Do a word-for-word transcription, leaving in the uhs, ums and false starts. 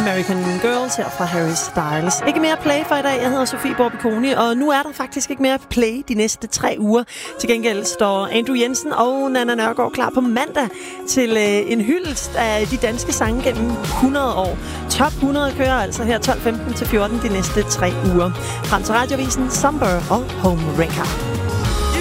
American Girls her fra Harry Styles. Ikke mere play for i dag. Jeg hedder Sofie Borbiconi, og nu er der faktisk ikke mere play de næste tre uger. Til gengæld står Andrew Jensen og Nanna Nørgaard klar på mandag til øh, en hyldest af de danske sange gennem hundrede år. Top hundrede kører altså her tolv femten til fjorten de næste tre uger. Frem til radiovisen Summer og Home Wrecker.